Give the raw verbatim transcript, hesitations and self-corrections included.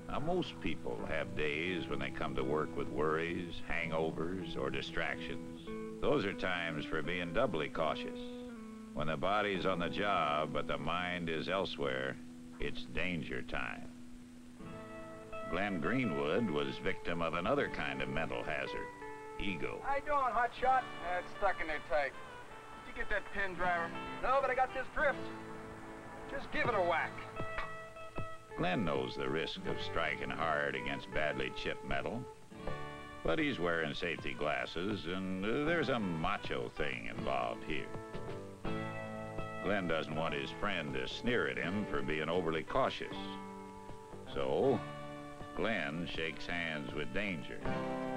Now, most people have days when they come to work with worries, hangovers, or distractions. Those are times for being doubly cautious. When the body's on the job, but the mind is elsewhere, it's danger time. Glenn Greenwood was victim of another kind of mental hazard, ego. How you doing, hotshot? Uh, it's stuck in there tight. Did you get that pin, driver? No, but I got this drift. Just give it a whack. Glenn knows the risk of striking hard against badly chipped metal, but he's wearing safety glasses, and uh, there's a macho thing involved here. Glenn doesn't want his friend to sneer at him for being overly cautious. So, Glenn shakes hands with danger.